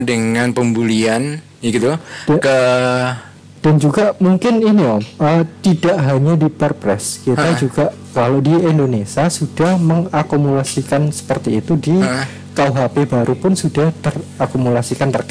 dengan pembulian gitu ke dan juga mungkin ini Om, tidak hanya di Perpres, kita juga kalau di Indonesia sudah mengakumulasikan seperti itu di KUHP baru pun sudah terakumulasikan terkait